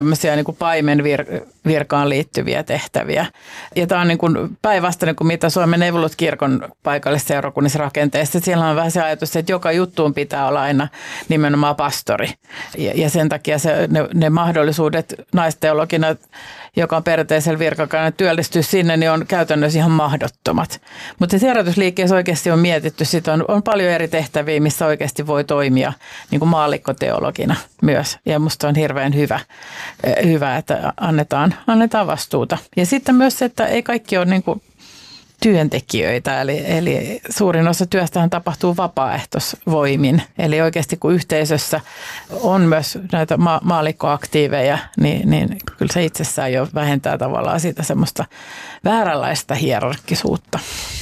tämmöisiä niin kuin paimenvirkaan liittyviä tehtäviä. Ja tämä on niin kuin päinvastainen kuin mitä Suomen Evolut-kirkon paikallisseurakunnissa rakenteessa. Siellä on vähän se ajatus, että joka juttuun pitää olla aina nimenomaan pastori. Ja sen takia ne mahdollisuudet naisteologina, joka on perinteisellä virkakaudella työllistyä sinne, niin on käytännössä ihan mahdottomat. Mutta se herätysliikkeessä oikeasti on mietitty, että on paljon eri tehtäviä, missä oikeasti voi toimia niin kuin maallikkoteologina myös. Ja musta on hirveän hyvä, että annetaan vastuuta. Ja sitten myös se, että ei kaikki ole niin kuin työntekijöitä, eli suurin osa työstähän tapahtuu vapaaehtoisvoimin. Eli oikeasti kun yhteisössä on myös näitä maallikkoaktiiveja, niin kyllä se itsessään jo vähentää tavallaan siitä semmoista vääränlaista hierarkkisuutta.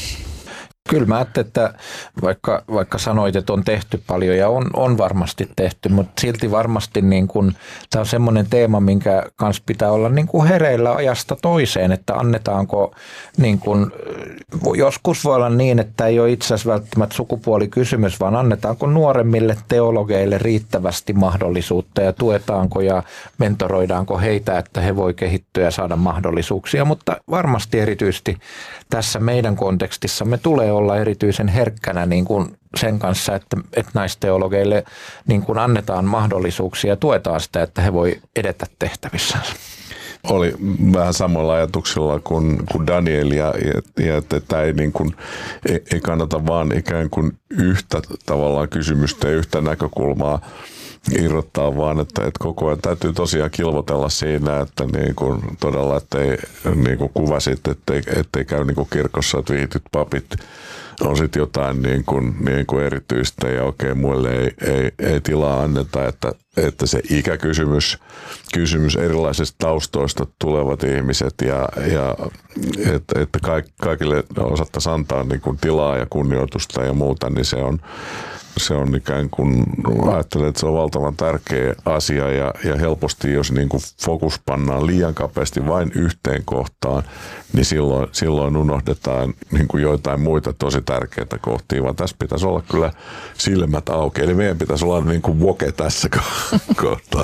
Kyllä mä ajattelin, että vaikka sanoit, että on tehty paljon ja on varmasti tehty, mutta silti varmasti niin kun, tämä on semmoinen teema, minkä kanssa pitää olla niin kuin hereillä ajasta toiseen, että annetaanko, niin kun, joskus voi olla niin, että ei ole itse asiassa välttämättä sukupuolikysymys, vaan annetaanko nuoremmille teologeille riittävästi mahdollisuutta ja tuetaanko ja mentoroidaanko heitä, että he voi kehittyä ja saada mahdollisuuksia, mutta varmasti erityisesti tässä meidän kontekstissamme tulee olla erityisen herkkänä niin kuin sen kanssa, että naisteologeille niin kuin annetaan mahdollisuuksia ja tuetaan sitä, että he voi edetä tehtävissänsä. Oli vähän samalla ajatuksella kuin Daniel ja että tämä ei kannata vaan ikään kuin yhtä tavallaan kysymystä ja yhtä näkökulmaa irrottaa, vaan että koko ajan täytyy tosiaan kilvotella siinä, että niin kuin todella, ettei niin kuin kuvasit, ettei käy niin kuin kirkossa, että viityt papit on sitten jotain niin kuin erityistä ja oikein muille ei tilaa anneta, että se ikäkysymys erilaisista taustoista tulevat ihmiset ja että kaikille osattaisiin antaa niin kuin tilaa ja kunnioitusta ja muuta, niin se on ikään kuin, ajattelen, että se on valtavan tärkeä asia ja helposti, jos niin kuin fokus pannaan liian kapeasti vain yhteen kohtaan, niin silloin unohdetaan niin kuin joitain muita tosi tärkeitä kohtia, vaan tässä pitäisi olla kyllä silmät auki. Eli meidän pitäisi olla niin kuin woke tässä kohtaa.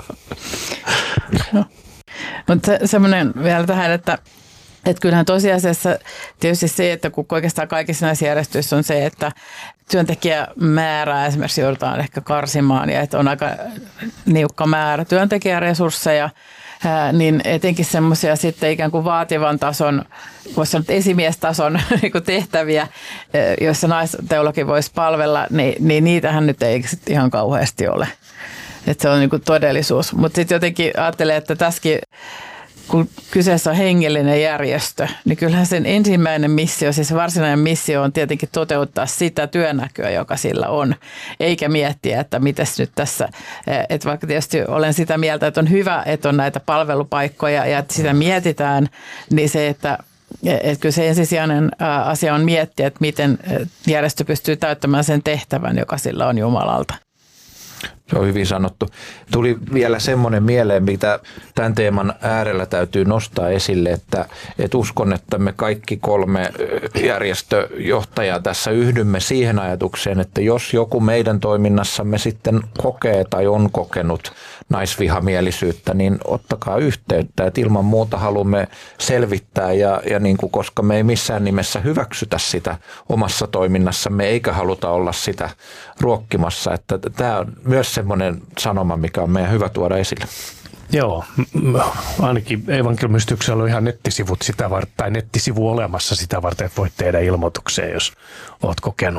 No. Mutta semmoinen vielä tähän, että kyllähän tosiasiassa tietysti se, että kun oikeastaan kaikissa näissä järjestöissä on se, että työntekijämäärää esimerkiksi joudutaan ehkä karsimaan ja että on aika niukka määrä työntekijäresursseja, niin etenkin semmoisia sitten ikään kuin vaativan tason, voisi sanoa esimiestason tehtäviä, joissa naisteologi voisi palvella, niin niitähän nyt ei ihan kauheasti ole. Että se on niin kuin todellisuus. Mutta sitten jotenkin ajattelee, että tässäkin kun kyseessä on hengellinen järjestö, niin kyllähän sen ensimmäinen missio, siis varsinainen missio on tietenkin toteuttaa sitä työnäköä, joka sillä on, eikä miettiä, että mites nyt tässä, että vaikka tietysti olen sitä mieltä, että on hyvä, että on näitä palvelupaikkoja ja että sitä mietitään, niin se, että kyllä se ensisijainen asia on miettiä, että miten järjestö pystyy täyttämään sen tehtävän, joka sillä on Jumalalta. Se on hyvin sanottu. Tuli vielä semmoinen mieleen, mitä tämän teeman äärellä täytyy nostaa esille, että uskon, että me kaikki 3 järjestöjohtajaa tässä yhdymme siihen ajatukseen, että jos joku meidän toiminnassamme sitten kokee tai on kokenut naisvihamielisyyttä, niin ottakaa yhteyttä. Että ilman muuta haluamme selvittää ja niin kuin, koska me ei missään nimessä hyväksytä sitä omassa toiminnassamme eikä haluta olla sitä ruokkimassa. Että tämä on myös semmoinen sanoma, mikä on meidän hyvä tuoda esille. Joo, ainakin evankeliumistyksellä on ihan nettisivut sitä varten, tai nettisivu olemassa sitä varten, että voit tehdä ilmoituksia, jos olet kokenut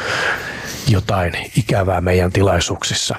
jotain ikävää meidän tilaisuuksissa.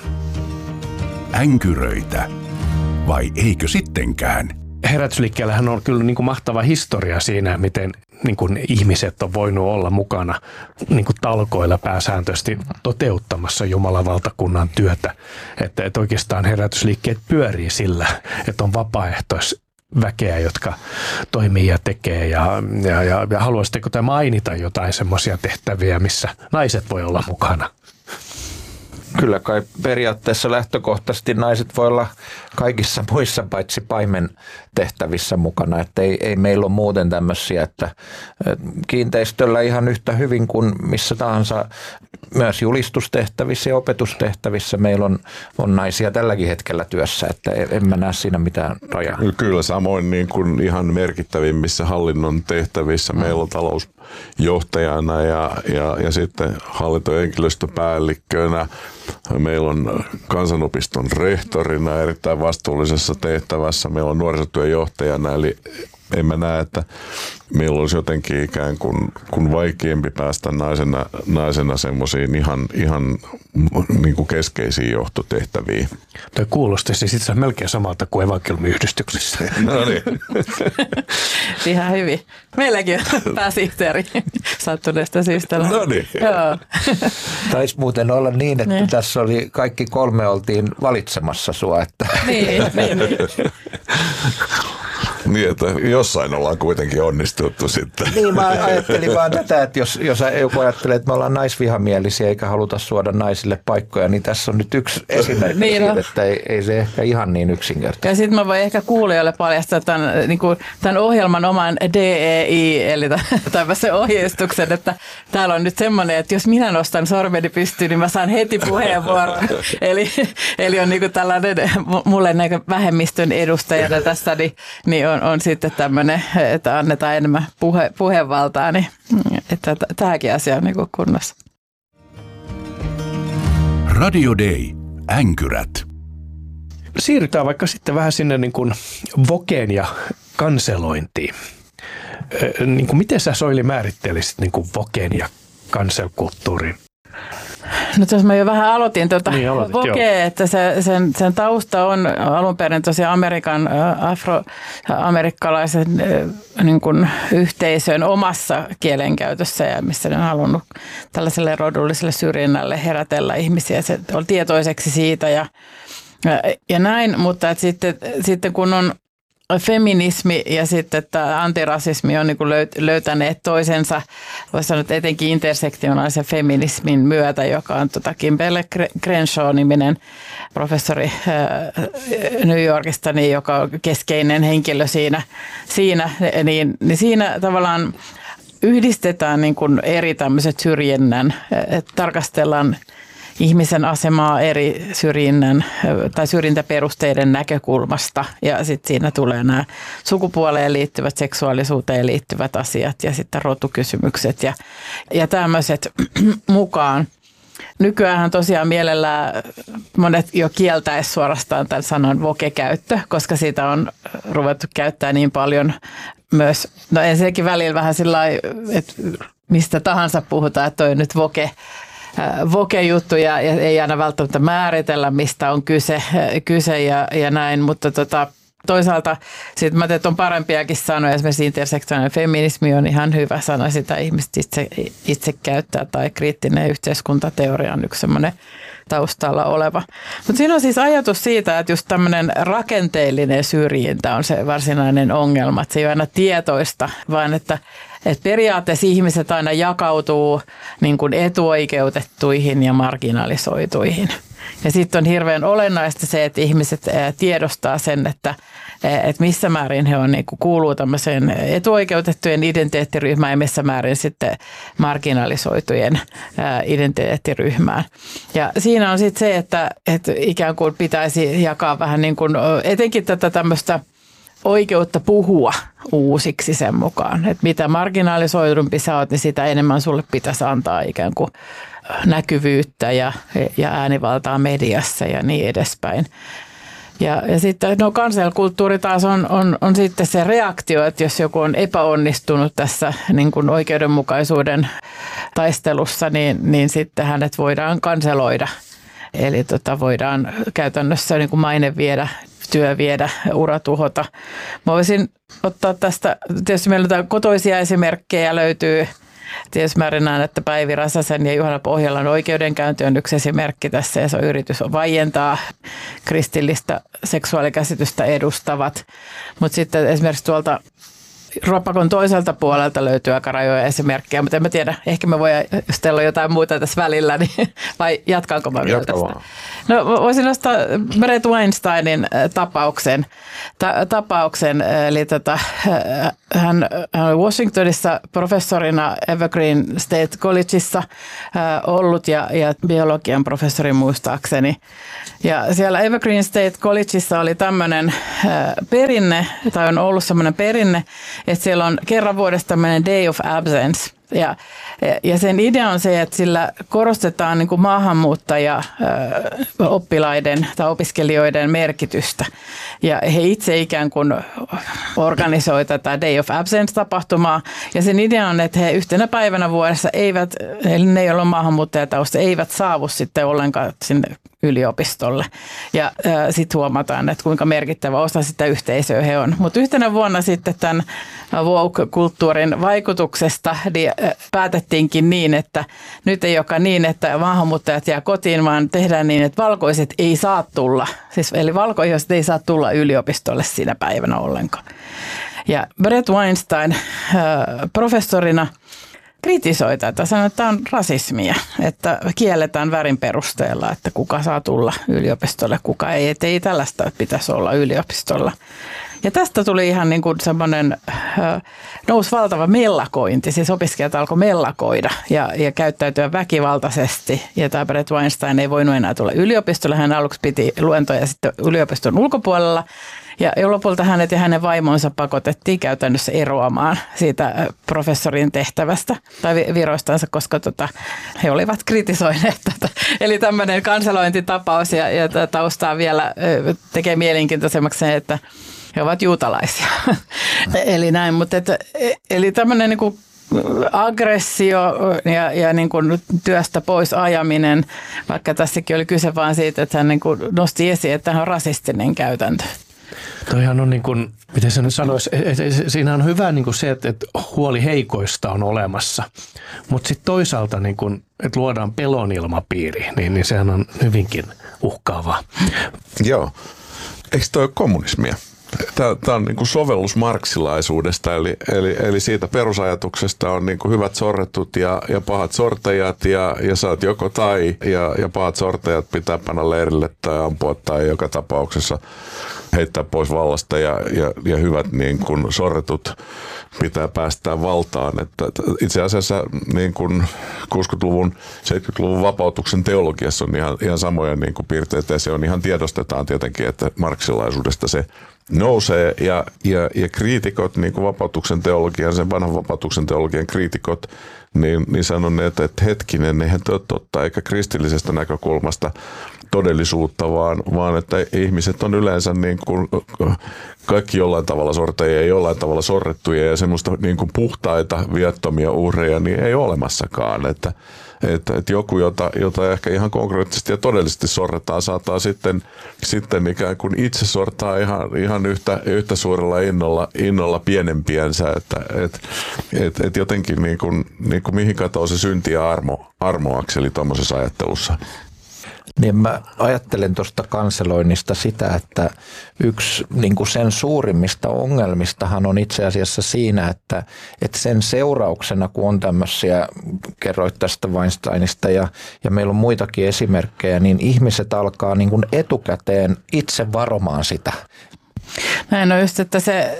Änkyröitä, vai eikö sittenkään? Herätysliikkeellähän on kyllä niin kuin mahtava historia siinä, miten niin kuin ihmiset on voinut olla mukana niin kuin talkoilla pääsääntöisesti toteuttamassa Jumalan valtakunnan työtä. Että oikeastaan herätysliikkeet pyörii sillä, että on vapaaehtoisväkeä, jotka toimii ja tekee. Ja haluaisitteko te mainita jotain semmoisia tehtäviä, missä naiset voi olla mukana? Kyllä kai periaatteessa lähtökohtaisesti naiset voi olla kaikissa muissa paitsi paimen tehtävissä mukana, että ei meillä ole muuten tämmöisiä, että kiinteistöllä ihan yhtä hyvin kuin missä tahansa myös julistustehtävissä ja opetustehtävissä meillä on naisia tälläkin hetkellä työssä, että en mä näe siinä mitään rajaa. Kyllä samoin niin kuin ihan merkittävimmissä hallinnon tehtävissä meillä on talousjohtajana ja sitten hallintohenkilöstöpäällikkönä. Meillä on kansanopiston rehtorina erittäin vastuullisessa tehtävässä. Meillä on nuorisotyöjohtajana, eli en mä näe, että meillä olisi jotenkin ikään kuin vaikeampi päästä naisena semmoisiin ihan niin kuin keskeisiin johtotehtäviin. Tuo kuulostaisi sitten melkein samalta kuin evankeliumiyhdistyksessä. No niin. Ihan hyvin. Meilläkin on pääsihteeri sattuneesta syystä. No niin. Joo. Taisi muuten olla niin, että tässä oli kaikki 3 oltiin valitsemassa sua. Että. Niin. Niin, että jossain ollaan kuitenkin onnistuttu sitten. Niin, mä ajattelin vaan tätä, että jos joku ajattelee, että me ollaan naisvihamielisiä eikä haluta suoda naisille paikkoja, niin tässä on nyt yksi esimerkki niin siitä, että ei se ehkä ihan niin yksinkertaisesti. Ja sitten mä voin ehkä kuulijoille paljastaa tämän ohjelman oman DEI, eli tämmöisen ohjeistuksen, että täällä on nyt semmoinen, että jos minä nostan sormeni pystyyn, niin mä saan heti puheenvuoron. eli on niin kuin tällainen, mulle näin vähemmistön edustajana tässä, niin on sitten tämmöinen, että annetaan enemmän puhevaltaa, niin että tämäkin asia on niin kuin kunnossa. Radio Day. Änkyrät. Siirrytään vaikka sitten vähän sinne niin kuin vokeen ja kanselointiin. Niin kuin miten sä, Soili, määrittelisit niin kuin vokeen ja kanselkulttuurin? No tuossa mä jo vähän aloitin Vokee, että sen tausta on alun perin tosiaan afroamerikkalaisen niin kuin yhteisön omassa kielenkäytössä ja missä ne on halunnut tällaiselle rodulliselle syrjinnälle herätellä ihmisiä. Se on tietoiseksi siitä ja näin, mutta että sitten kun on feminismi ja sitten tämä antirasismi on niin kuin löytäneet toisensa, voisi sanoa, että etenkin intersektionaalisen feminismin myötä, joka on Kimberlé Crenshaw-niminen professori New Yorkista, niin joka on keskeinen henkilö siinä niin siinä tavallaan yhdistetään niin kuin eri tämmöiset syrjinnän, että tarkastellaan ihmisen asemaa eri syrjinnän tai syrjintäperusteiden näkökulmasta ja sitten siinä tulee nämä sukupuoleen liittyvät, seksuaalisuuteen liittyvät asiat ja sitten rotukysymykset ja tämmöiset mukaan. Nykyäänhän tosiaan mielellään monet jo kieltäisi suorastaan tämän sanan voke-käyttö, koska siitä on ruvettu käyttää niin paljon myös, no ensinnäkin välillä vähän sillä lailla, että mistä tahansa puhutaan, että toi nyt voke-juttu ja ei aina välttämättä määritellä, mistä on kyse ja näin, mutta toisaalta sitten mä teet on parempiakin sanoja, esimerkiksi intersektionaalinen feminismi on ihan hyvä sana, sitä ihmiset itse käyttää, tai kriittinen yhteiskuntateoria on yksi semmoinen taustalla oleva. Mutta siinä on siis ajatus siitä, että just tämmöinen rakenteellinen syrjintä on se varsinainen ongelma, että se ei ole aina tietoista, vaan että periaatteessa ihmiset aina jakautuu niin kuin etuoikeutettuihin ja marginalisoituihin. Ja sitten on hirveän olennaista se, että ihmiset tiedostaa sen, että missä määrin he on, niin kuin kuuluu tämmöiseen etuoikeutettujen identiteettiryhmään ja missä määrin sitten marginalisoitujen identiteettiryhmään. Ja siinä on sitten se, että ikään kuin pitäisi jakaa vähän niin kuin etenkin tätä tämmöistä oikeutta puhua uusiksi sen mukaan. Että mitä marginalisoidumpi sä oot, niin sitä enemmän sulle pitäisi antaa ikään kuin näkyvyyttä ja äänivaltaa mediassa ja niin edespäin. Ja sitten cancel-kulttuuri taas on sitten se reaktio, että jos joku on epäonnistunut tässä niin kuin oikeudenmukaisuuden taistelussa, niin sitten hänet voidaan kanseloida. Eli voidaan käytännössä niin kuin maine viedä, työ viedä, ura tuhota. Mä voisin ottaa tästä, tietysti meillä on kotoisia esimerkkejä löytyy. Tietysti mä näen, että Päivi Räsäsen ja Juhana Pohjolan oikeudenkäynti on yksi esimerkki tässä ja se on yritys vaientaa kristillistä seksuaalikäsitystä edustavat. Mutta sitten esimerkiksi tuolta ropakon toiselta puolelta löytyy aika rajoja esimerkkejä, mutta en mä tiedä, ehkä me voidaan, jos teillä on jotain muuta tässä välillä, niin, vai jatkaanko mä vielä tästä? No voisin nostaa Brett Weinsteinin tapauksen eli hän on Washingtonissa professorina Evergreen State Collegeissa ollut ja biologian professori muistaakseni. Ja siellä Evergreen State Collegeissa oli tämmöinen perinne, tai on ollut semmoinen perinne, että siellä on kerran vuodessa tämmöinen Day of Absence. Ja sen idea on se, että sillä korostetaan niin kuin oppilaiden tai opiskelijoiden merkitystä. Ja he itse ikään kuin organisoi tätä Day of Absence-tapahtumaa. Ja sen idea on, että he yhtenä päivänä vuodessa eli ne, joilla on maahanmuuttajatausta, eivät saavu sitten ollenkaan sinne yliopistolle. Ja sitten huomataan, että kuinka merkittävä osa sitä yhteisöä he on. Mutta yhtenä vuonna sitten tämän woke-kulttuurin vaikutuksesta päätettiinkin niin, että nyt ei olekaan niin, että maahanmuuttajat jää kotiin, vaan tehdään niin, että valkoiset ei saa tulla. Eli valkoiset ei saa tulla yliopistolle siinä päivänä ollenkaan. Ja Brett Weinstein professorina kritisoi tätä, sanoi, että tämä on rasismia, että kielletään värin perusteella, että kuka saa tulla yliopistolle, kuka ei, että ei tällaista pitäisi olla yliopistolla. Ja tästä tuli ihan niin kuin semmoinen, nousi valtava mellakointi, siis opiskelijat alkoi mellakoida ja käyttäytyä väkivaltaisesti. Ja tämä Brett Weinstein ei voinut enää tulla yliopistolle, hän aluksi piti luentoja sitten yliopiston ulkopuolella. Ja lopulta hänet ja hänen vaimonsa pakotettiin käytännössä eroamaan siitä professorin tehtävästä tai viroistansa, koska he olivat kritisoineet tätä. Eli tämmöinen kanselointitapaus ja taustaa vielä tekee mielenkiintoisemmaksi se, että he ovat juutalaisia. Eli näin, mutta eli tämmöinen niin kuin aggressio ja niin kuin työstä pois ajaminen, vaikka tässäkin oli kyse vain siitä, että hän niin kuin nosti esiin, että hän on rasistinen käytäntö. Toihan on niin kuin, miten se nyt sanoisi, siinä on hyvä niin kuin se, että huoli heikoista on olemassa, mutta sitten toisaalta niin kuin, että luodaan pelon ilmapiiri, niin sehän on hyvinkin uhkaavaa. Joo, eikö toi ole kommunismia? Tämä on niin kuin sovellus marksilaisuudesta, eli siitä perusajatuksesta on niin kuin hyvät sorretut ja pahat sortajat ja sä oot joko tai ja pahat sortajat pitää panna leirille tai ampua tai joka tapauksessa heittää pois vallasta ja hyvät niin kuin sorretut pitää päästää valtaan. Että itse asiassa niin kuin 60-luvun, 70-luvun vapautuksen teologiassa on ihan samoja niin kuin piirteitä ja se on ihan tiedostetaan tietenkin, että marksilaisuudesta se nousee ja kriitikot, niin kuin vapautuksen teologian, sen vanhan vapautuksen teologian kriitikot, niin sanoneet, että hetkinen, eihän te ole totta, eikä kristillisestä näkökulmasta todellisuutta, vaan että ihmiset on yleensä niin kuin kaikki jollain tavalla sortajia ja jollain tavalla sorrettuja ja semmoista niin kuin puhtaita, viattomia uhreja niin ei ole olemassakaan, että joku, jota ehkä ihan konkreettisesti ja todellisesti sorretaan, saattaa sitten ikään kuin itse sortaa ihan yhtä suurella innolla pienempiensä, että jotenkin niin kuin mihin katoaa se synti ja armoakseli tuommoisessa ajattelussa. Niin mä ajattelen tuosta kanseloinnista sitä, että yksi niin kuin sen suurimmista ongelmistahan on itse asiassa siinä, että sen seurauksena, kun on tämmöisiä, kerroit tästä Weinsteinista ja meillä on muitakin esimerkkejä, niin ihmiset alkaa niin kuin etukäteen itse varomaan sitä. Näin on just, että se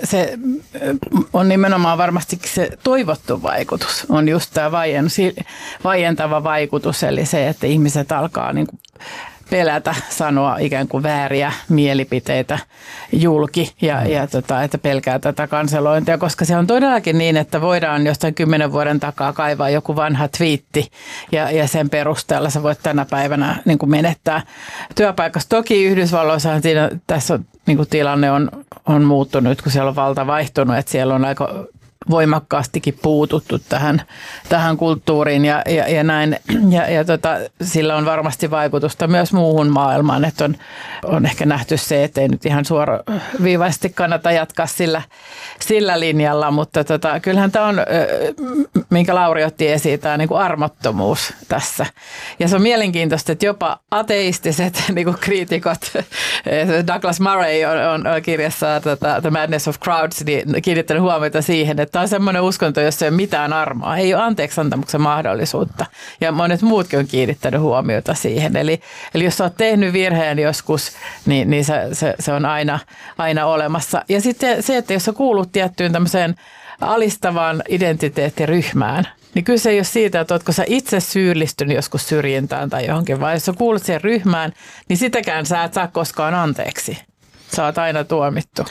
on nimenomaan varmasti se toivottu vaikutus, on just tämä vaientava vaikutus, eli se, että ihmiset alkaa niin kuin pelätä sanoa ikään kuin vääriä mielipiteitä julki ja että pelkää tätä kanselointia, koska se on todellakin niin, että voidaan jostain 10 vuoden takaa kaivaa joku vanha twiitti ja sen perusteella sä voit tänä päivänä niin kuin menettää työpaikassa. Toki Yhdysvalloissahan tässä niin kuin tilanne on muuttunut, kun siellä on valta vaihtunut, että siellä on aika voimakkaastikin puututtu tähän kulttuuriin ja näin. Sillä on varmasti vaikutusta myös muuhun maailmaan, että on ehkä nähty se, että ei nyt ihan suoraviivaisesti kannata jatkaa sillä linjalla, mutta kyllähän tämä on, minkä Lauri otti esiin, tämä niin kuin armottomuus tässä. Ja se on mielenkiintoista, että jopa ateistiset niin kuin kriitikot, Douglas Murray on kirjassaan The Madness of Crowds niin kiinnittänyt huomiota siihen, että tämä on semmoinen uskonto, jossa ei ole mitään armoa, ei ole anteeksiantamuksen mahdollisuutta. Ja monet muutkin on kiinnittänyt huomiota siihen. Eli jos sä oot tehnyt virheen joskus, niin se on aina olemassa. Ja sitten se, että jos sä kuulut tiettyyn tämmöiseen alistavaan identiteettiryhmään, niin kyse ei ole siitä, että ootko sä itse syyllistynyt joskus syrjintään tai johonkin, vaan jos sä kuulut siihen ryhmään, niin sitäkään sä et saa koskaan anteeksi. Sä oot aina tuomittu.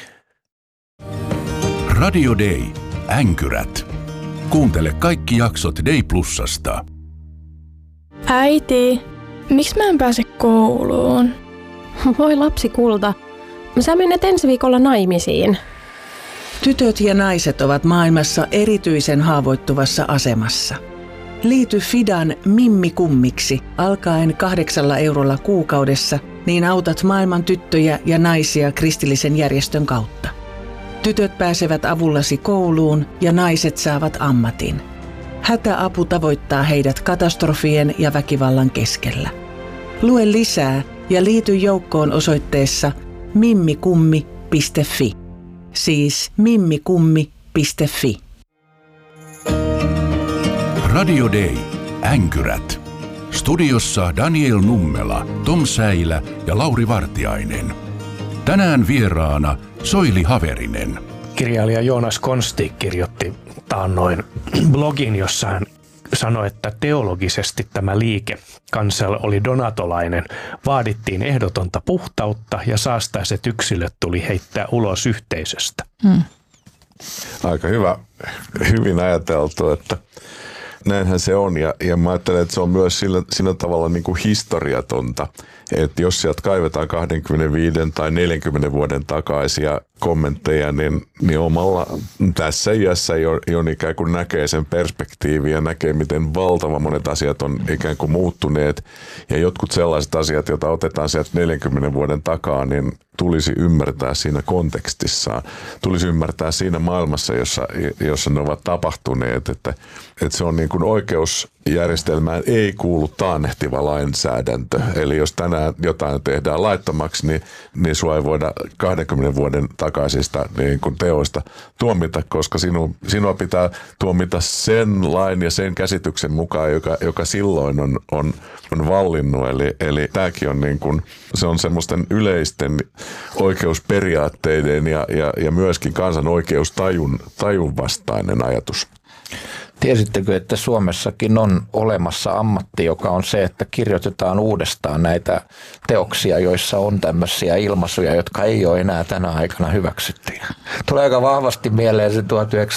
Radio Day. Änkyrät. Kuuntele kaikki jaksot Day Plusasta. Äiti, miksi mä en pääse kouluun? Voi lapsi kulta. Sä menet ensi viikolla naimisiin. Tytöt ja naiset ovat maailmassa erityisen haavoittuvassa asemassa. Liity Fidan Mimmi-kummiksi alkaen 8 eurolla kuukaudessa, niin autat maailman tyttöjä ja naisia kristillisen järjestön kautta. Tytöt pääsevät avullasi kouluun ja naiset saavat ammatin. Hätäapu tavoittaa heidät katastrofien ja väkivallan keskellä. Lue lisää ja liity joukkoon osoitteessa mimmikummi.fi. Siis mimmikummi.fi. Radio Day. Änkyrät. Studiossa Daniel Nummela, Tom Säilä ja Lauri Vartiainen. Tänään vieraana Soili Haverinen. Kirjailija Joonas Konsti kirjoitti taannoin blogin, jossa hän sanoi, että teologisesti tämä liike, Cancel, oli donatolainen. Vaadittiin ehdotonta puhtautta ja saastaiset yksilöt tuli heittää ulos yhteisöstä. Aika hyvin ajateltu, että näinhän se on. Ja mä ajattelen, että se on myös sillä tavalla niin kuin historiatonta, että jos sieltä kaivetaan 25 tai 40 vuoden takaisia kommentteja, niin omalla tässä iässä jo ikään kuin näkee sen perspektiivin ja näkee, miten valtava monet asiat on ikään kuin muuttuneet. Ja jotkut sellaiset asiat, joita otetaan sieltä 40 vuoden takaa, niin tulisi ymmärtää siinä kontekstissaan. Tulisi ymmärtää siinä maailmassa, jossa ne ovat tapahtuneet, että se on niin kuin oikeusjärjestelmään ei kuulu taannehtiva lainsäädäntö. Eli jos tänään jotain tehdään laittomaksi, niin sua ei voida 20 vuoden takaisista niin kuin teoista tuomita, koska sinua pitää tuomita sen lain ja sen käsityksen mukaan, joka silloin on vallinnut. Eli tämäkin on niin kuin, se on semmoisten yleisten oikeusperiaatteiden ja myöskin kansan oikeustajun vastainen ajatus. Tiesittekö, että Suomessakin on olemassa ammatti, joka on se, että kirjoitetaan uudestaan näitä teoksia, joissa on tämmöisiä ilmaisuja, jotka ei ole enää tänä aikana hyväksyttyjä. Tulee aika vahvasti mieleen se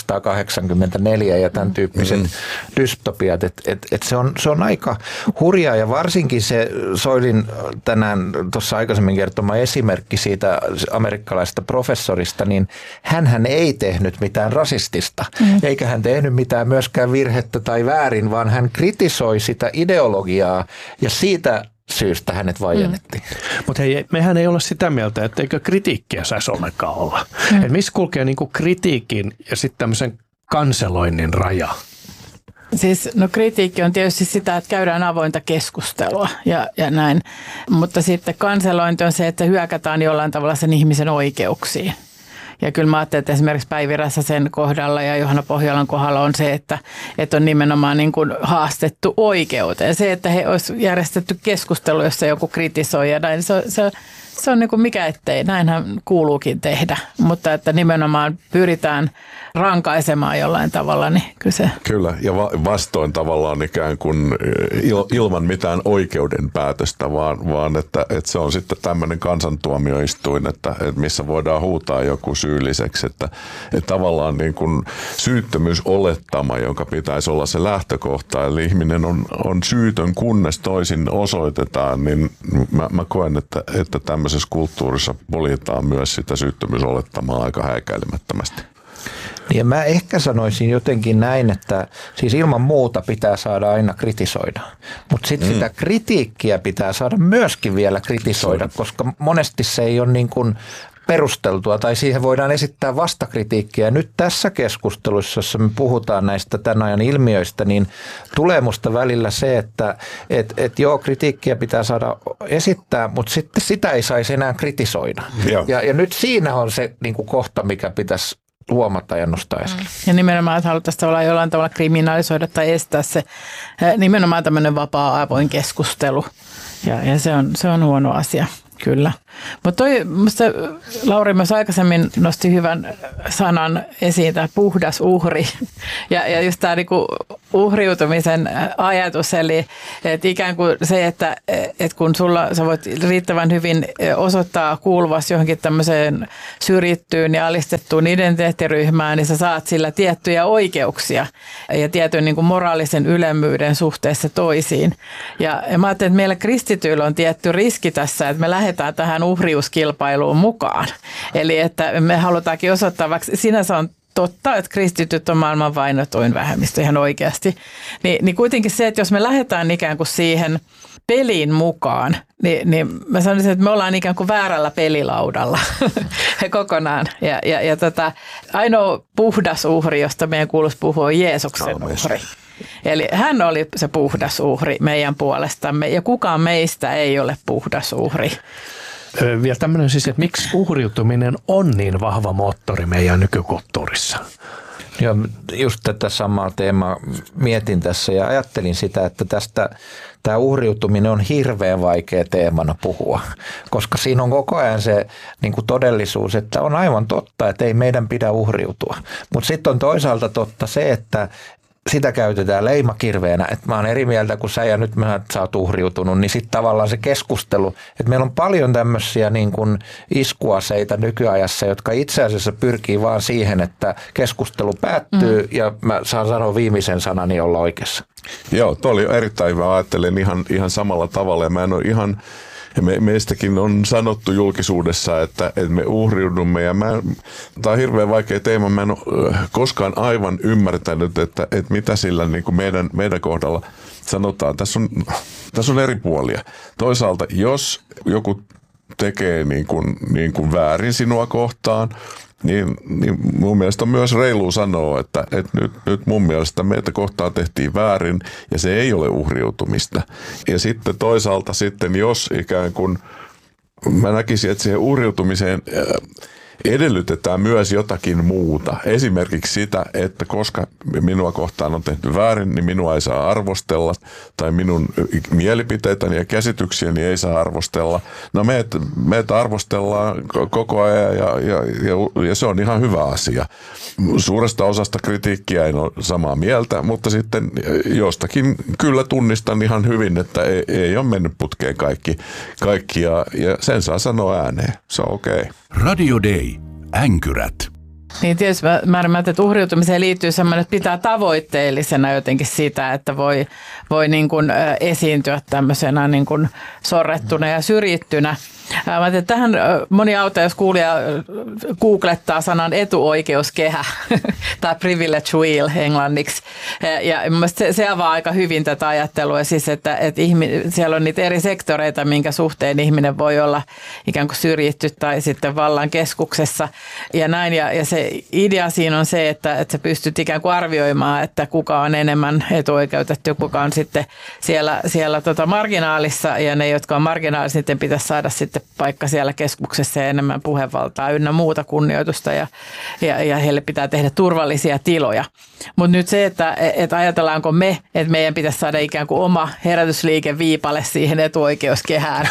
1984 ja tämän tyyppiset dystopiat, että se on aika hurjaa ja varsinkin se Soilin tänään tuossa aikaisemmin kertoma esimerkki siitä amerikkalaisesta professorista, niin hänhän ei tehnyt mitään rasistista, eikä hän tehnyt mitään myöskään virhettä tai väärin, vaan hän kritisoi sitä ideologiaa ja siitä syystä hänet vaiennettiin. Mutta hei, mehän ei olla sitä mieltä, että eikö kritiikkiä saisi ollenkaan olla. Et missä kulkee niinku kritiikin ja sitten tämmöisen kanseloinnin raja? Siis kritiikki on tietysti sitä, että käydään avointa keskustelua ja näin, mutta sitten kanselointi on se, että hyökätään jollain tavalla sen ihmisen oikeuksiin. Ja kyllä mä ajattelen, että esimerkiksi Päivi Räsäsen kohdalla ja Johanna Pohjolan kohdalla on se, että on nimenomaan niin kuin haastettu oikeuteen. Se, että he olisi järjestetty keskustelu, jossa joku kritisoi ja näin, se on niin kuin mikä ettei, näinhän kuuluukin tehdä. Mutta että nimenomaan pyritään rankaisemaan jollain tavalla, niin kyllä se. Kyllä, ja vastoin tavallaan ikään kuin ilman mitään oikeuden päätöstä, vaan että se on sitten tämmöinen kansantuomioistuin, että missä voidaan huutaa joku syylliseksi, että tavallaan niin kuin syyttömyysolettama, jonka pitäisi olla se lähtökohta, eli ihminen on syytön, kunnes toisin osoitetaan, niin mä koen, että tämmöisessä kulttuurissa poljetaan myös sitä syyttömyysolettamaa aika häikäilemättömästi. Ja mä ehkä sanoisin jotenkin näin, että siis ilman muuta pitää saada aina kritisoida, mutta sitten sitä kritiikkiä pitää saada myöskin vielä kritisoida, koska monesti se ei ole niin kuin perusteltua tai siihen voidaan esittää vastakritiikkiä. Nyt tässä keskustelussa, jossa me puhutaan näistä tämän ajan ilmiöistä, niin tulee musta välillä se, että joo, kritiikkiä pitää saada esittää, mutta sitten sitä ei saisi enää kritisoida. Ja nyt siinä on se niin kuin kohta, mikä pitäisi huomata ja nostaa esille. Ja nimenomaan, että haluttaisiin jollain tavalla kriminalisoida tai estää se nimenomaan tämmöinen vapaa avoin keskustelu. Ja se on huono asia. Kyllä. Mutta minusta Lauri myös aikaisemmin nosti hyvän sanan esiin, tämä puhdas uhri. Ja just tämä niinku uhriutumisen ajatus, eli että ikään kuin se, että kun sä voit riittävän hyvin osoittaa kuuluvasi johonkin tämmöiseen syrjittyyn ja alistettuun identiteettiryhmään, niin sä saat sillä tiettyjä oikeuksia ja tietyn niin kuin moraalisen ylemmyyden suhteessa toisiin. Ja mä ajattelin, että meillä kristityillä on tietty riski tässä, että me lähdetään tähän uhriuskilpailuun mukaan. Eli että me halutaankin osoittaa, vaikka sinänsä on totta, että kristityt on maailman vainotuin vähemmistö ihan oikeasti, niin kuitenkin se, että jos me lähdetään ikään kuin siihen peliin mukaan, niin mä sanoisin, että me ollaan ikään kuin väärällä pelilaudalla kokonaan. Ja ainoa puhdas uhri, josta meidän kuuluisi puhua, on Jeesuksen uhri. Eli hän oli se puhdas uhri meidän puolestamme ja kukaan meistä ei ole puhdas uhri. Vielä tämmöinen siis, että miksi uhriutuminen on niin vahva moottori meidän nykykulttuurissa? Joo, just tätä samaa teemaa mietin tässä ja ajattelin sitä, että tämä uhriutuminen on hirveän vaikea teemana puhua, koska siinä on koko ajan se niin kuin todellisuus, että on aivan totta, että ei meidän pidä uhriutua. Mutta sitten on toisaalta totta se, että sitä käytetään leimakirveenä, että mä oon eri mieltä kuin sä ja nyt sä oot uhriutunut, niin sitten tavallaan se keskustelu, että meillä on paljon tämmöisiä niin kuin iskuaseita nykyajassa, jotka itse asiassa pyrkii vaan siihen, että keskustelu päättyy ja mä saan sanoa viimeisen sanani olla oikeassa. Joo, tuo oli erittäin hyvä. Ajattelen ihan samalla tavalla ja mä en ole ihan... Ja meistäkin on sanottu julkisuudessa, että me uhriudumme ja tämä on hirveän vaikea teema. Mä en ole koskaan aivan ymmärtänyt, että mitä sillä niin kuin meidän kohdalla sanotaan. Tässä on eri puolia. Toisaalta, jos joku tekee niin kuin väärin sinua kohtaan, niin mun mielestä on myös reilu sanoa, että nyt mun mielestä meitä kohtaan tehtiin väärin ja se ei ole uhriutumista. Ja sitten toisaalta jos ikään kuin mä näkisin, että siihen uhriutumiseen edellytetään myös jotakin muuta. Esimerkiksi sitä, että koska minua kohtaan on tehty väärin, niin minua ei saa arvostella tai minun mielipiteitäni ja käsityksiäni ei saa arvostella. No meitä arvostellaan koko ajan ja se on ihan hyvä asia. Suuresta osasta kritiikkiä en ole samaa mieltä, mutta sitten jostakin kyllä tunnistan ihan hyvin, että ei ole mennyt putkeen kaikki ja sen saa sanoa ääneen. Se on okei. Radio Day. Änkyrät. Niin tietysti mä ymmärrän, että uhriutumiseen liittyy semmoinen, että pitää tavoitteellisena jotenkin sitä, että voi niin kuin esiintyä tämmöisenä niin kuin sorrettuna ja syrjittynä. Mä ajattelin, että tähän moni auta, jos kuulija googlettaa sanan etuoikeuskehä tai privilege wheel englanniksi. Ja mielestäni se avaa aika hyvin tätä ajattelua, siis että siellä on niitä eri sektoreita, minkä suhteen ihminen voi olla ikään kuin syrjitty tai sitten vallan keskuksessa ja näin. Ja se idea siinä on se, että sä pystyt ikään kuin arvioimaan, että kuka on enemmän etuoikeutettu ja kuka on sitten siellä marginaalissa ja ne, jotka on marginaalissa, niiden pitäisi saada sitten paikka siellä keskuksessa ja enemmän puhevaltaa ynnä muuta kunnioitusta ja heille pitää tehdä turvallisia tiloja. Mutta nyt se, että ajatellaanko me, että meidän pitäisi saada ikään kuin oma herätysliikeviipale siihen etuoikeuskehään,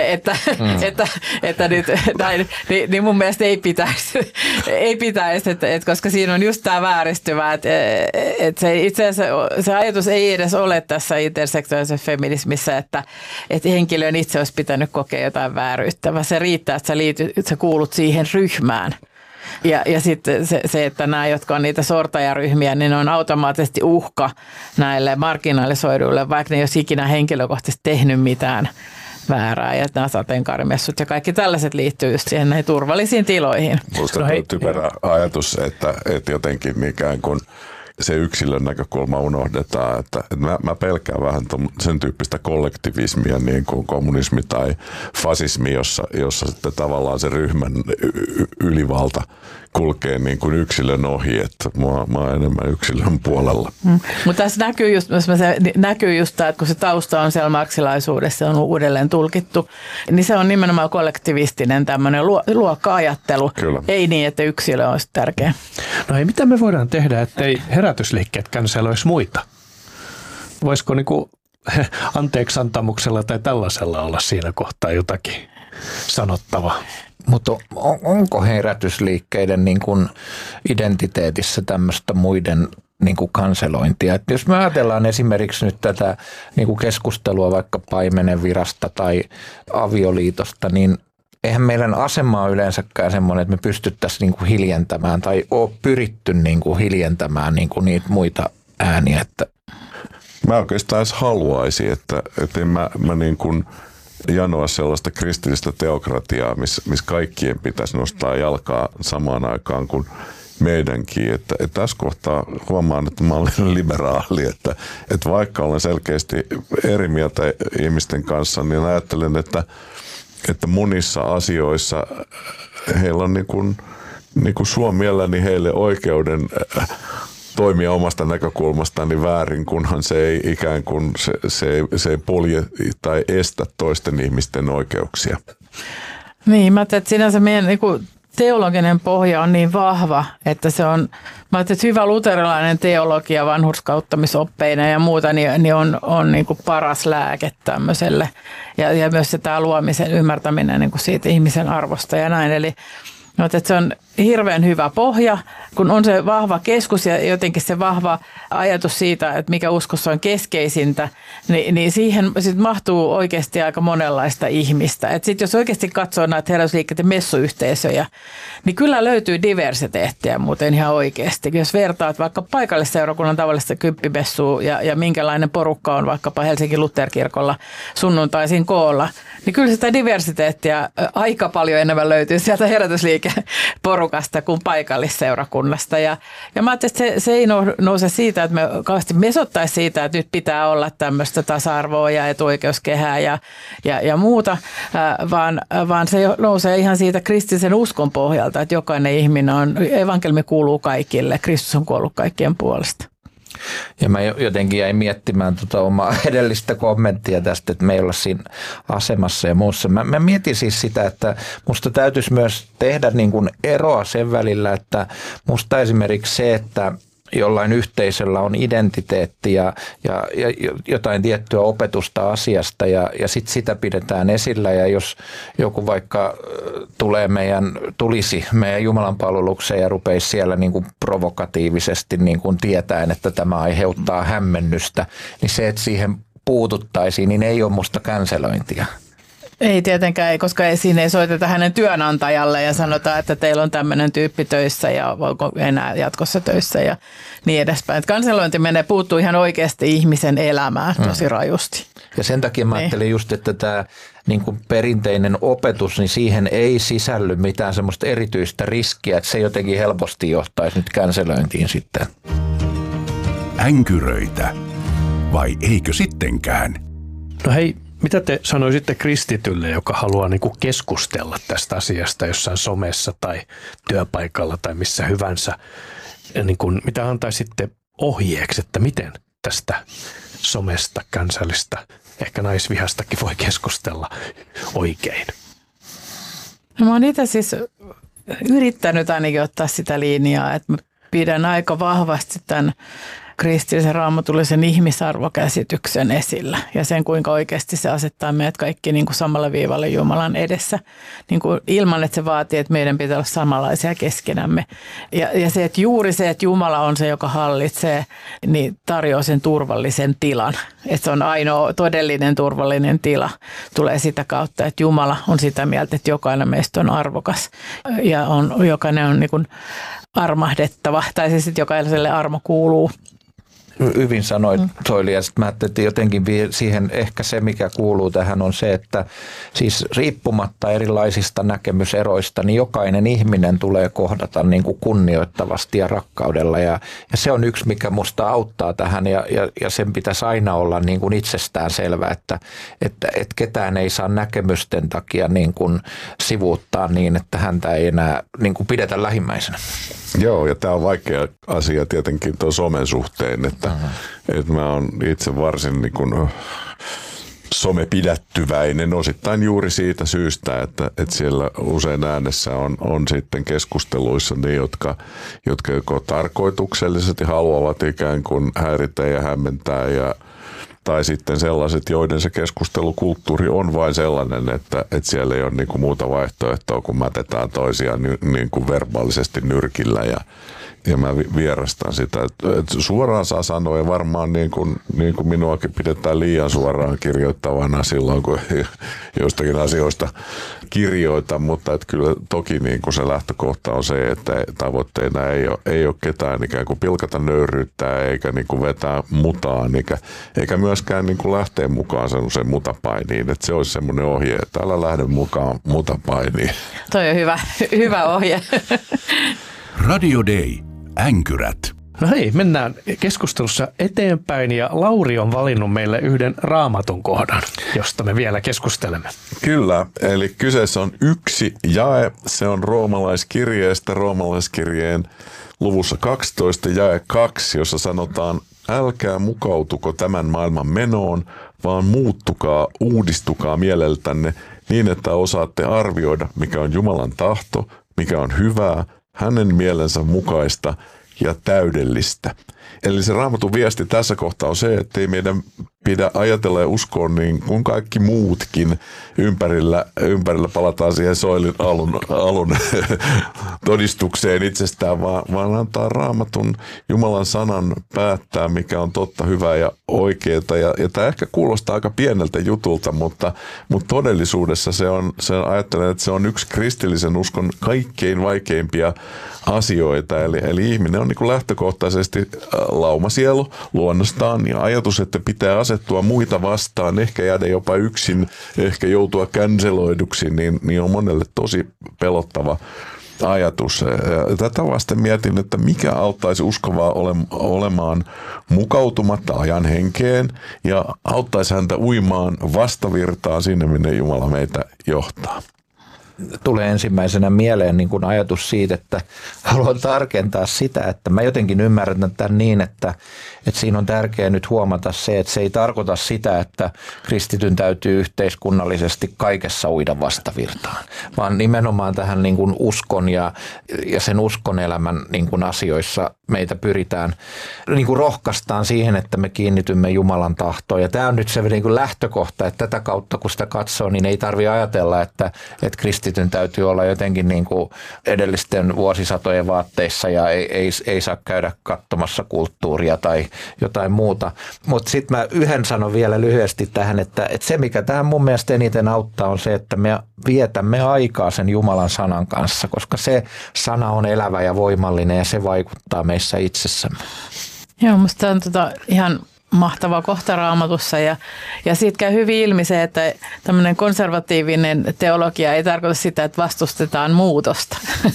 että nyt, niin mun mielestä ei pitäisi että koska siinä on just tämä vääristyvä, että se itse asiassa se ajatus ei edes ole tässä intersektoaalisessa feminismissä, että henkilön itse olisi pitänyt kokea jotain vääryyttä, vaan se riittää, että sä kuulut siihen ryhmään. Ja sitten se, että nämä, jotka on niitä sortajaryhmiä, niin ne on automaattisesti uhka näille marginalisoiduille, vaikka ne ei olisi ikinä henkilökohtaisesti tehnyt mitään väärää ja nämä sateenkaarimessut ja kaikki tällaiset liittyy just siihen näihin turvallisiin tiloihin. Minusta on typerä ajatus, että jotenkin ikään kuin se yksilön näkökulma unohdetaan, että mä pelkään vähän sen tyyppistä kollektivismia niin kuin kommunismi tai fasismi, jossa sitten tavallaan se ryhmän ylivalta kulkee niin kuin yksilön ohi, että mä oon enemmän yksilön puolella. Mutta tässä näkyy just tämä, että kun se tausta on siellä marksilaisuudessa, on uudelleen tulkittu, niin se on nimenomaan kollektivistinen tämmöinen luokka-ajattelu. Kyllä. Ei niin, että yksilö olisi tärkeä. No ei, mitä me voidaan tehdä, ettei herätysliikkeet canceloisi muita? Voisiko niinku anteeksantamuksella tai tällaisella olla siinä kohtaa jotakin sanottavaa? Mutta onko herätysliikkeiden niin kuin identiteetissä tämmöistä muiden niin kuin kanselointia? Et jos me ajatellaan esimerkiksi nyt tätä niin kuin keskustelua vaikka paimenenvirasta tai avioliitosta, niin eihän meidän asema ole yleensäkään semmoinen, että me pystyttäisiin niin kuin hiljentämään tai ole pyritty niin kuin hiljentämään niin kuin niitä muita ääniä. Mä oikeastaan edes haluaisin, että mä niin kuin janoa sellaista kristillistä teokratiaa, missä kaikkien pitäisi nostaa jalkaa samaan aikaan kuin meidänkin. Että tässä kohtaa huomaan, että mä olen liberaali, että vaikka olen selkeästi eri mieltä ihmisten kanssa, niin ajattelen, että monissa asioissa heillä on niin kuin suon mielelläni heille oikeuden toimia omasta näkökulmastaan niin väärin, kunhan se ei ikään kuin se ei polje tai estä toisten ihmisten oikeuksia. Niin, mä ajattelin, että sinänsä meidän teologinen pohja on niin vahva, että se on, mä ajattelin, että hyvä luterilainen teologia vanhurskauttamisoppeina ja muuta, niin on niin kuin paras lääke tämmöiselle. Ja myös se tämä luomisen ymmärtäminen niin kuin siitä ihmisen arvosta ja näin. Eli että se on hirveän hyvä pohja, kun on se vahva keskus ja jotenkin se vahva ajatus siitä, että mikä uskossa on keskeisintä, niin siihen sit mahtuu oikeasti aika monenlaista ihmistä. Sitten jos oikeasti katsoo näitä herätysliikkeiden messuyhteisöjä, niin kyllä löytyy diversiteettiä muuten ihan oikeasti. Jos vertaat vaikka paikallisseurakunnan tavallista kymppimessua ja minkälainen porukka on vaikkapa Helsingin Lutherkirkolla sunnuntaisin koolla, niin kyllä sitä diversiteettiä aika paljon enemmän löytyy sieltä herätysliikeporukasta kuin paikallisseurakunnasta. Ja mä ajattelin, että se ei nouse siitä, että me kauheasti mesottaisi siitä, että nyt pitää olla tämmöistä tasa-arvoa ja etuoikeuskehää ja muuta, vaan se nousee ihan siitä kristillisen uskon pohjalta, että jokainen ihminen on, evankeliumi kuuluu kaikille, Kristus on kuollut kaikkien puolesta. Ja mä jotenkin jäin miettimään omaa edellistä kommenttia tästä, että me ei olla siinä asemassa ja muussa. Mä mietin siis sitä, että musta täytyisi myös tehdä niin kuin eroa sen välillä, että musta esimerkiksi se, että jollain yhteisöllä on identiteetti ja jotain tiettyä opetusta asiasta ja sitten sitä pidetään esillä ja jos joku vaikka tulisi meidän jumalanpalvelukseen ja rupeisi siellä niin kuin provokatiivisesti niin kuin tietäen, että tämä aiheuttaa hämmennystä, niin se, että siihen puututtaisiin, niin ei ole musta cancelointia. Ei tietenkään, koska siinä ei soiteta hänen työnantajalle ja sanotaan, että teillä on tämmöinen tyyppi töissä ja voiko enää jatkossa töissä ja niin edespäin. Cancelointi puuttuu ihan oikeasti ihmisen elämään tosi rajusti. Ja sen takia mä ajattelin just, että tämä niin kuin perinteinen opetus, niin siihen ei sisälly mitään semmoista erityistä riskiä, että se jotenkin helposti johtaisi nyt cancelointiin sitten. Änkyröitä. Vai eikö sittenkään? No hei, mitä te sanoisitte kristitylle, joka haluaa niin kuin keskustella tästä asiasta jossain somessa tai työpaikalla tai missä hyvänsä? Niin kuin, mitä antaisitte ohjeeksi, että miten tästä somesta, kansallista, ehkä naisvihastakin voi keskustella oikein? No, mä oon itse siis yrittänyt ainakin ottaa sitä linjaa, että mä pidän aika vahvasti tämän kristillisen raamatullisen ihmisarvokäsityksen esillä ja sen, kuinka oikeasti se asettaa meidät kaikki niin kuin samalle viivalle Jumalan edessä, niin kuin ilman, että se vaatii, että meidän pitää olla samanlaisia keskenämme. Ja se, että juuri se, että Jumala on se, joka hallitsee, niin tarjoaa sen turvallisen tilan. Että se on ainoa todellinen turvallinen tila. Tulee sitä kautta, että Jumala on sitä mieltä, että jokainen meistä on arvokas ja jokainen on niin kuin armahdettava, tai siis että jokaiselle armo kuuluu. hyvin sanoit, Soili, ja sitten mä ajattelin, että jotenkin siihen ehkä se, mikä kuuluu tähän on se, että siis riippumatta erilaisista näkemyseroista, niin jokainen ihminen tulee kohdata niin kuin kunnioittavasti ja rakkaudella, ja se on yksi, mikä musta auttaa tähän, ja sen pitäisi aina olla niin kuin itsestään selvä, että ketään ei saa näkemysten takia niin kuin sivuuttaa niin, että häntä ei enää niin kuin pidetä lähimmäisenä. Joo, ja tämä on vaikea asia tietenkin tuon somen suhteen, että mä oon itse varsin niin kuin somepidättyväinen osittain juuri siitä syystä, että siellä usein äänessä on sitten keskusteluissa ne, jotka joko tarkoituksellisesti haluavat ikään kuin häiritä ja hämmentää tai sitten sellaiset, joiden se keskustelukulttuuri on vain sellainen, että siellä ei ole niin kuin muuta vaihtoehtoa, kun mätetään toisiaan niin kuin verbaalisesti nyrkillä ja mä vierastan sitä. Että suoraan saa sanoa ja varmaan niin kuin minuakin pidetään liian suoraan kirjoittavana silloin, kun jostakin asioista kirjoitan, mutta että kyllä toki niin kuin se lähtökohta on se, että tavoitteena ei ole ketään ikään kuin pilkata nöyryyttää eikä niin kuin vetää mutaan eikä myöskään niin kuin lähteä mukaan sen mutapainiin, että se olisi semmoinen ohje, että älä lähde mukaan mutapainiin. Toi on hyvä ohje. Radio Day. Änkyrät. No hei, mennään keskustelussa eteenpäin ja Lauri on valinnut meille yhden Raamatun kohdan, josta me vielä keskustelemme. Kyllä, eli kyseessä on yksi jae. Se on roomalaiskirjeen luvussa 12 jae 2, jossa sanotaan: älkää mukautuko tämän maailman menoon, vaan muuttukaa, uudistukaa mieleltänne niin, että osaatte arvioida, mikä on Jumalan tahto, mikä on hyvää, hänen mielensä mukaista ja täydellistä. Eli se Raamatun viesti tässä kohtaa on se, että ei meidän pidä ajatella ja uskoa niin kuin kaikki muutkin ympärillä palataan siihen Soilin alun todistukseen itsestään, vaan antaa Raamatun Jumalan sanan päättää, mikä on totta, hyvää ja oikeaa. Ja tämä ehkä kuulostaa aika pieneltä jutulta, mutta todellisuudessa ajattelen, että se on yksi kristillisen uskon kaikkein vaikeimpia asioita. Eli ihminen on niin kuin lähtökohtaisesti laumasielu luonnostaan ja ajatus, että pitää asettua muita vastaan, ehkä jäädä jopa yksin, ehkä joutua canceloiduksi, niin on monelle tosi pelottava ajatus. Tätä vasten mietin, että mikä auttaisi uskovaa olemaan mukautumatta ajan henkeen ja auttaisi häntä uimaan vastavirtaan sinne, minne Jumala meitä johtaa. Tulee ensimmäisenä mieleen niin kuin ajatus siitä, että haluan tarkentaa sitä, että mä jotenkin ymmärrän tämän niin, että siinä on tärkeää nyt huomata se, että se ei tarkoita sitä, että kristityn täytyy yhteiskunnallisesti kaikessa uida vastavirtaan, vaan nimenomaan tähän niin kuin uskon ja sen uskonelämän niin kuin asioissa meitä pyritään, niin kuin rohkaistaan siihen, että me kiinnitymme Jumalan tahtoon. Ja tämä on nyt se niin kuin lähtökohta, että tätä kautta kun sitä katsoo, niin ei tarvitse ajatella, että kristityn täytyy olla jotenkin niin kuin edellisten vuosisatojen vaatteissa ja ei saa käydä katsomassa kulttuuria tai jotain muuta. Mutta sitten mä yhden sanon vielä lyhyesti tähän, että se mikä tähän mun mielestä eniten auttaa on se, että me vietämme aikaa sen Jumalan sanan kanssa, koska se sana on elävä ja voimallinen ja se vaikuttaa meissä itsessämme. Joo, musta on ihan mahtava kohta Raamatussa ja siitä käy hyvin ilmi se, että tämmöinen konservatiivinen teologia ei tarkoita sitä, että vastustetaan muutosta,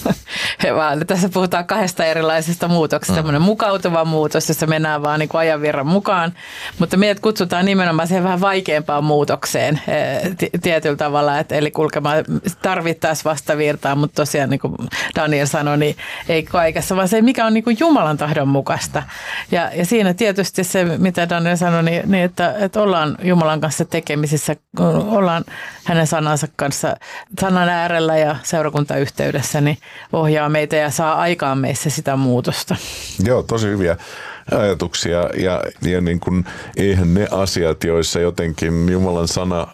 vaan tässä puhutaan kahdesta erilaisesta muutoksesta. Tämmöinen mukautuva muutos, jossa mennään vaan niin kuin ajanvirran mukaan, mutta meidät kutsutaan nimenomaan siihen vähän vaikeampaan muutokseen tietyllä tavalla, eli kulkemaan tarvittaisiin vastavirtaa, mutta tosiaan niin kuin Daniel sanoi, niin ei kaikessa, vaan se mikä on niin kuin Jumalan tahdon mukaista. Ja siinä tietysti se, mitä Daniel sanoi, niin että ollaan Jumalan kanssa tekemisissä, ollaan hänen sanansa kanssa sanan äärellä ja seurakuntayhteydessä, niin ohjaa meitä ja saa aikaan meissä sitä muutosta. Joo, tosi hyviä ajatuksia ja niin kuin, eihän ne asiat, joissa jotenkin Jumalan sana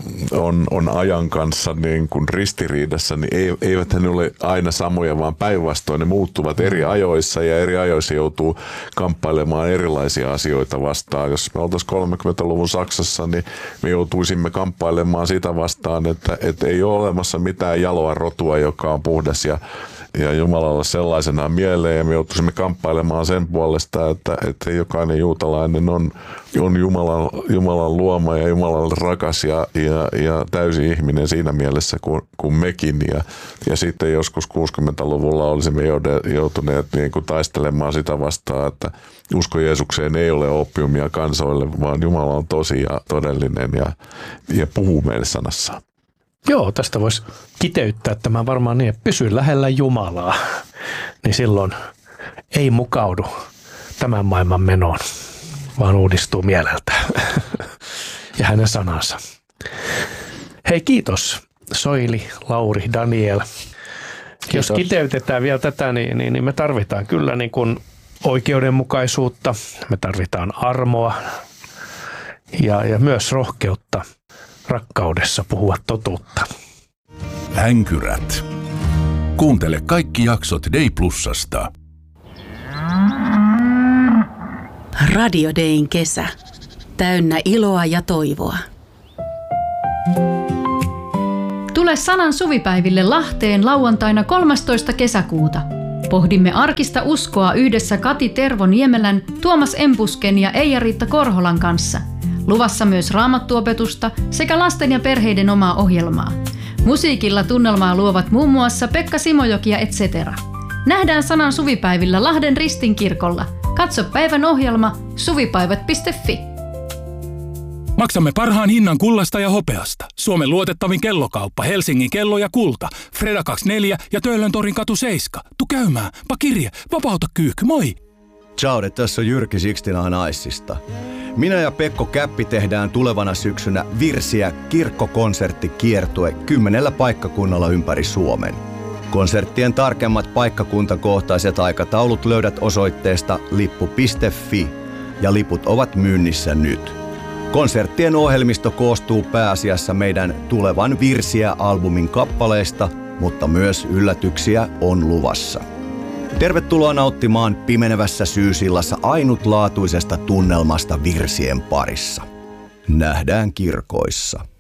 on ajan kanssa niin kuin ristiriidassa, niin eivät ne ole aina samoja, vaan päinvastoin ne muuttuvat eri ajoissa ja eri ajoissa joutuu kamppailemaan erilaisia asioita vastaan. Jos me oltaisiin 30-luvun Saksassa, niin me joutuisimme kamppailemaan sitä vastaan, että ei ole olemassa mitään jaloa rotua, joka on puhdas ja ja Jumalalle sellaisenaan mieleen, ja me joutuisimme kamppailemaan sen puolesta, että jokainen juutalainen on Jumalan luoma ja Jumalalle rakas ja täysi ihminen siinä mielessä kuin mekin. Ja sitten joskus 60-luvulla olisimme joutuneet niin kuin taistelemaan sitä vastaan, että usko Jeesukseen ei ole oppiumia kansoille, vaan Jumala on tosi ja todellinen ja puhuu meille sanassaan. Joo, tästä voisi kiteyttää tämän varmaan niin, että pysy lähellä Jumalaa, niin silloin ei mukaudu tämän maailman menoon, vaan uudistuu mieleltään ja hänen sanansa. Hei, kiitos Soili, Lauri, Daniel. Kiitos. Jos kiteytetään vielä tätä, niin me tarvitaan kyllä niin kuin oikeudenmukaisuutta, me tarvitaan armoa ja myös rohkeutta rakkaudessa puhua totuutta. Änkyrät. Kuuntele kaikki jaksot Day Plusasta. Radio Dayn kesä. Täynnä iloa ja toivoa. Tule Sanan suvipäiville Lahteen lauantaina 13. kesäkuuta. Pohdimme arkista uskoa yhdessä Kati Tervo-Niemelän, Tuomas Empusken ja Eija-Riitta Korholan kanssa. Luvassa myös raamattuopetusta sekä lasten ja perheiden omaa ohjelmaa. Musiikilla tunnelmaa luovat muun muassa Pekka Simojoki ja etc. Nähdään Sanan suvipäivillä Lahden Ristinkirkolla. Katso päivän ohjelma suvipäivät.fi. Maksamme parhaan hinnan kullasta ja hopeasta. Suomen luotettavin kellokauppa, Helsingin kello ja kulta. Freda 24 ja Töölöntorin katu 7. Tu käymään, pakirje, vapauta kyykky, moi! Ciao, tässä on Jyrki Sixtinahan Aissista. Minä ja Pekko Käppi tehdään tulevana syksynä Virsiä kirkkokonserttikiertue 10 paikkakunnalla ympäri Suomen. Konserttien tarkemmat paikkakuntakohtaiset aikataulut löydät osoitteesta lippu.fi ja liput ovat myynnissä nyt. Konserttien ohjelmisto koostuu pääasiassa meidän tulevan Virsiä-albumin kappaleista, mutta myös yllätyksiä on luvassa. Tervetuloa nauttimaan pimenevässä syysillassa ainutlaatuisesta tunnelmasta virsien parissa. Nähdään kirkoissa.